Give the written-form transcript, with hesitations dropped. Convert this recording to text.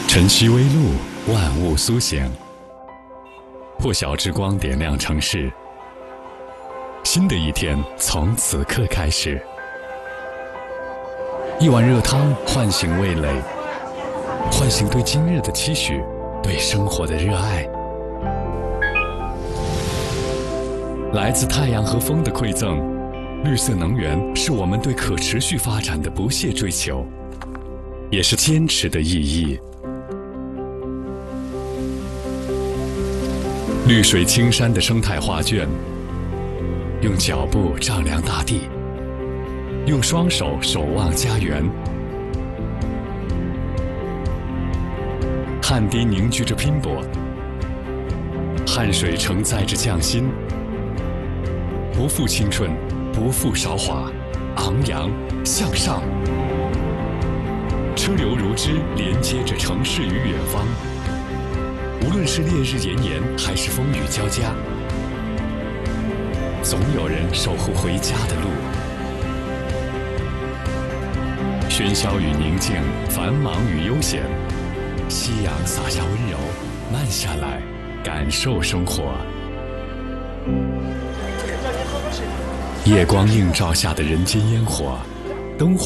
晨曦微露，万物苏醒。破晓之光点亮城市，新的一天从此刻开始。一碗热汤唤醒味蕾，唤醒对今日的期许，对生活的热爱。来自太阳和风的馈赠，绿色能源是我们对可持续发展的不懈追求，也是坚持的意义。绿水青山的生态画卷，用脚步丈量大地，用双手守望家园。汗滴凝聚着拼搏，汗水承载着匠心。不负青春，不负韶华，昂扬向上。车流如织，连接着城市与远方。无论是烈日炎炎，还是风雨交加，总有人守护回家的路。喧嚣与宁静，繁忙与悠闲，夕阳洒下温柔，慢下来，感受生活。夜光映照下的人间烟火，灯火